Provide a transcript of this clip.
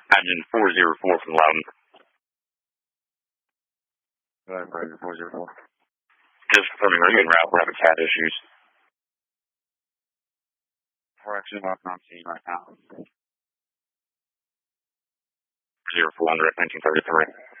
Engine 404 from Loudon. Go ahead, Ranger 404. Just confirming we're en route. We're having CAT issues. We're actually walking on scene right now. 04 on direct 1933.